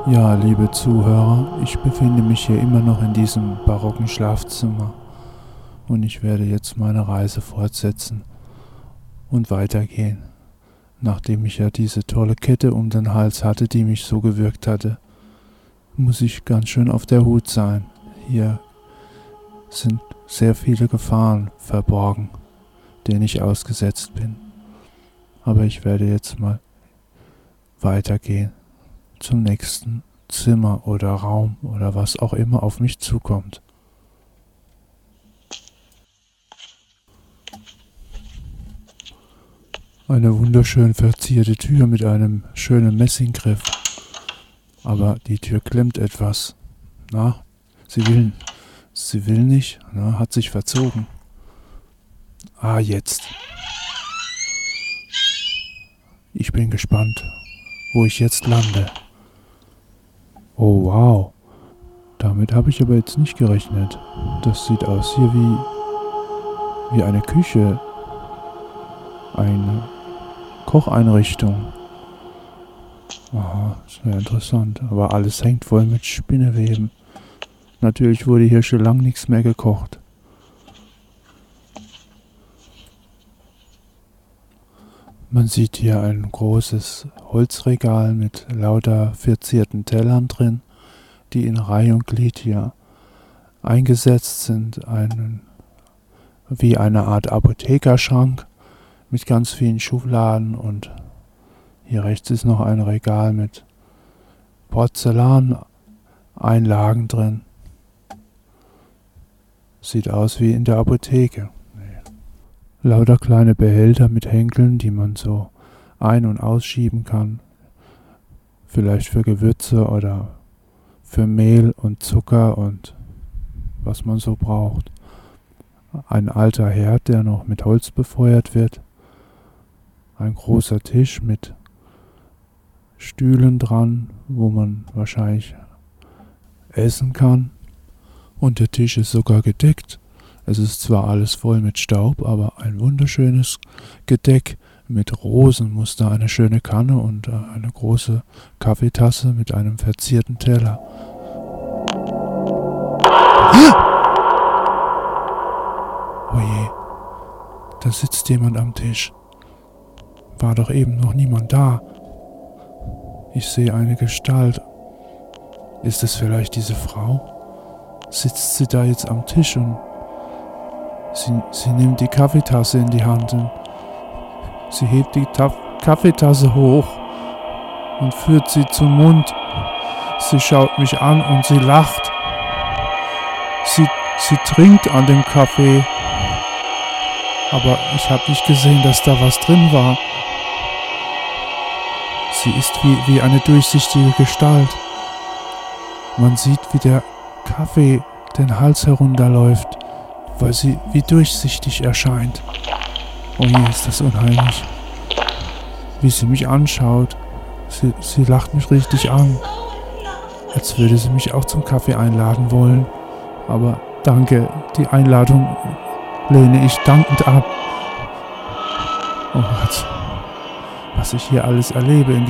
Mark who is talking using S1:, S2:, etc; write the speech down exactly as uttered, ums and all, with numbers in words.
S1: Ja, liebe Zuhörer, ich befinde mich hier immer noch in diesem barocken Schlafzimmer und ich werde jetzt meine Reise fortsetzen und weitergehen, nachdem ich ja diese tolle Kette um den Hals hatte, die mich so gewürgt hatte. Muss ich ganz schön auf der Hut sein. Hier sind sehr viele Gefahren verborgen, denen ich ausgesetzt bin. Aber ich werde jetzt mal weitergehen zum nächsten Zimmer oder Raum oder was auch immer auf mich zukommt. Eine wunderschön verzierte Tür mit einem schönen Messinggriff. Aber die Tür klemmt etwas. Na, sie will, sie will nicht, na, hat sich verzogen. Ah, jetzt. Ich bin gespannt, wo ich jetzt lande. Oh, wow. Damit habe ich aber jetzt nicht gerechnet. Das sieht aus hier wie, wie eine Küche. Eine Kocheinrichtung. Aha, sehr interessant. Aber alles hängt voll mit Spinneweben. Natürlich wurde hier schon lange nichts mehr gekocht. Man sieht hier ein großes Holzregal mit lauter verzierten Tellern drin, die in Reihe und Glied hier eingesetzt sind. Einen, wie eine Art Apothekerschrank mit ganz vielen Schubladen, und hier rechts ist noch ein Regal mit Porzellaneinlagen drin. Sieht aus wie in der Apotheke. Lauter kleine Behälter mit Henkeln, die man so ein- und ausschieben kann. Vielleicht für Gewürze oder für Mehl und Zucker und was man so braucht. Ein alter Herd, der noch mit Holz befeuert wird. Ein großer Tisch mit Stühlen dran, wo man wahrscheinlich essen kann. Und der Tisch ist sogar gedeckt. Es ist zwar alles voll mit Staub, aber ein wunderschönes Gedeck mit Rosenmuster, eine schöne Kanne und eine große Kaffeetasse mit einem verzierten Teller. Oh je, da sitzt jemand am Tisch. War doch eben noch niemand da. Ich sehe eine Gestalt. Ist es vielleicht diese Frau? Sitzt sie da jetzt am Tisch und Sie, sie nimmt die Kaffeetasse in die Hand und sie hebt die Taf- Kaffeetasse hoch und führt sie zum Mund. Sie schaut mich an und sie lacht. Sie, sie trinkt an dem Kaffee, aber ich habe nicht gesehen, dass da was drin war. Sie ist wie, wie eine durchsichtige Gestalt. Man sieht, wie der Kaffee den Hals herunterläuft, weil sie wie durchsichtig erscheint. Oh je, ist das unheimlich. Wie sie mich anschaut. Sie, sie lacht mich richtig an. Als würde sie mich auch zum Kaffee einladen wollen. Aber danke, die Einladung lehne ich dankend ab. Oh Gott, was ich hier alles erlebe in